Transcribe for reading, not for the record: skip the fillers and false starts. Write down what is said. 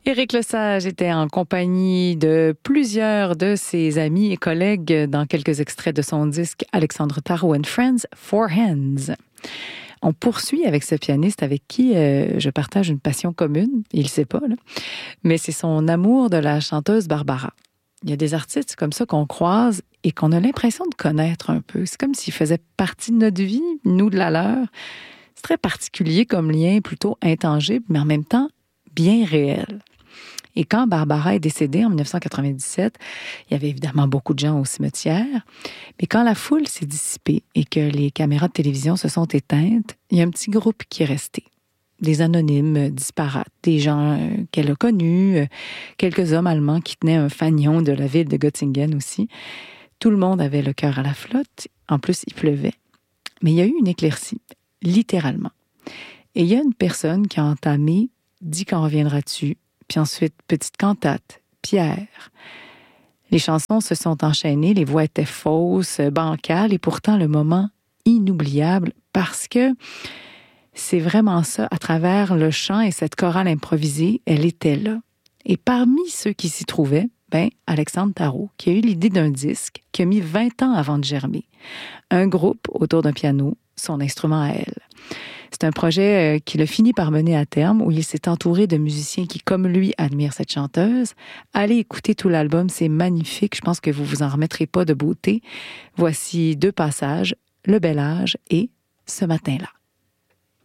Éric Lesage était en compagnie de plusieurs de ses amis et collègues dans quelques extraits de son disque Alexandre Tarot and Friends, Four Hands. On poursuit avec ce pianiste avec qui je partage une passion commune, il ne sait pas, là, mais c'est son amour de la chanteuse Barbara. Il y a des artistes comme ça qu'on croise et qu'on a l'impression de connaître un peu. C'est comme s'ils faisaient partie de notre vie, nous de la leur. C'est très particulier comme lien, plutôt intangible, mais en même temps bien réel. Et quand Barbara est décédée en 1997, il y avait évidemment beaucoup de gens au cimetière, mais quand la foule s'est dissipée et que les caméras de télévision se sont éteintes, il y a un petit groupe qui est resté. Des anonymes disparates, des gens qu'elle a connus, quelques hommes allemands qui tenaient un fanion de la ville de Göttingen aussi. Tout le monde avait le cœur à la flotte. En plus, il pleuvait. Mais il y a eu une éclaircie, littéralement. Et il y a une personne qui a entamé « Dis quand reviendras-tu », puis ensuite « Petite cantate »,« Pierre ». Les chansons se sont enchaînées, les voix étaient fausses, bancales, et pourtant le moment inoubliable parce que c'est vraiment ça, à travers le chant et cette chorale improvisée, elle était là. Et parmi ceux qui s'y trouvaient, Alexandre Tarot, qui a eu l'idée d'un disque qui a mis 20 ans avant de germer. Un groupe autour d'un piano, son instrument à elle. C'est un projet qu'il a fini par mener à terme, où il s'est entouré de musiciens qui, comme lui, admirent cette chanteuse. Allez écouter tout l'album, c'est magnifique. Je pense que vous vous en remettrez pas de beauté. Voici 2 passages, Le bel âge et Ce matin-là.